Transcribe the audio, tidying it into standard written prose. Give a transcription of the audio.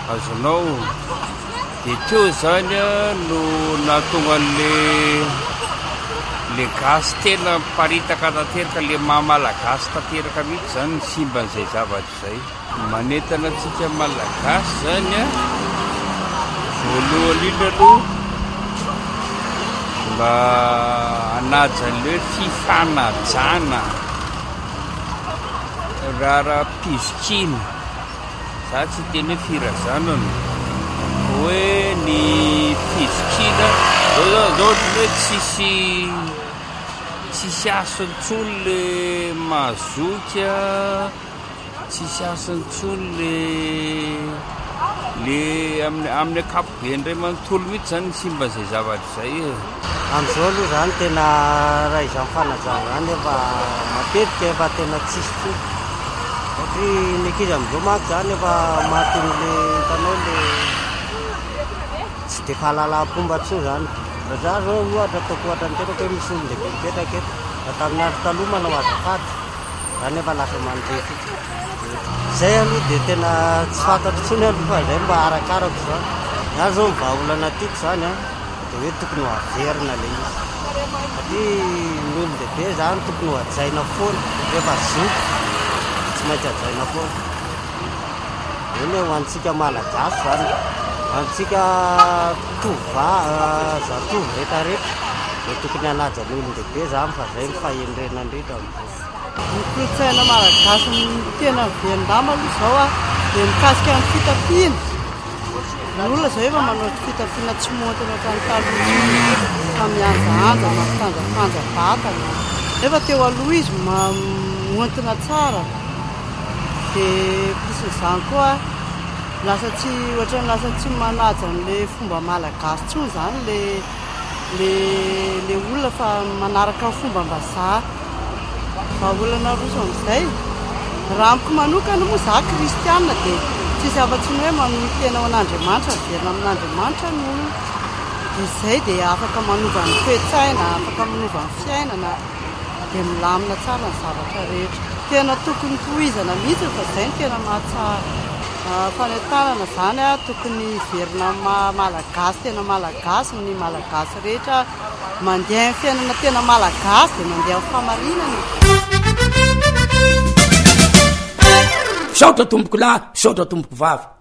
azonao de teo zany a no natonga le gasy tena paritaka tanteraka le mamalagasy tanteraka mihitsy zany ny simban'izay zavatra zay manentana antsika malagasy zany a voalohany aloha mba anajan'le hoe fifanajana raha pizikina za tsy teny hoe firazanana hoe ny pizikina zao hoe tsisy asontsony le mazoka tsisy asontsony le amin'ny akapobe ndray manontolo mihitsy zany simban'izay zavatra zay am'izao aloha zany tena raha izany fanajana zany efa matetika efa tena tsisy tsony satria ny ankizy am'izao manko zany efa mahaton'le hitanao le tsy de fahalalaham-pomba tso zany raha za zao ohatra ataoko ohatra niteraka hoe misy olo lehibe mipetraka eto da tamin'ny andro taloha manao azafady zany efa lasa mandrefy zay aloha de tena tsy fantatro tsony aloha fa zay mba arakarako zany za zao mivahaolana tiako zany a de hoe tokony ho averina le izy satria ny olo lehibe zany tokony ho ajaina foana rehefa zoky tsy maintsy ajaina foana eny hoe ho antsika malagasy zany antsika zatovo rehetrarehetra de tokony hanaja ny olo lehibe zany fa zay ny fahendrena indrindra ny kolotsaina malagasy ny tena velondama aloha zao a de mikasika ny fitafiana ny olona zao efa manao fitafiana tsy montana tantalo famianjaanja mampitanjapanja vatana efa teo aloha izy montina tsara de pisizany koa lasa tsy ohatrany lasa tsy manaja n'le fomba malagasy tsony zany le olona fa manaraka fomba mbazaha fa olana roso am'izay raha amiko manokana moa za kristianina de tsisy afa-tsy ny hoe manohy tena ao an'andriamanitra miverina amin'andriamanitra ny olona de zay de afaka manova ny toe-tsaina afaka manova ny fiainana de milamina tsara ny zavatra rehetra tena tokony tohizana mihitsy fa zay ny tena mahatsara fanentanana zany a tokony verina malagasy tena malagasy ny malagasy rehetra mandeha ny fiainana tena malagasy de mandeha ny famarinana saotra tomboko lahy saotra tomboko vavy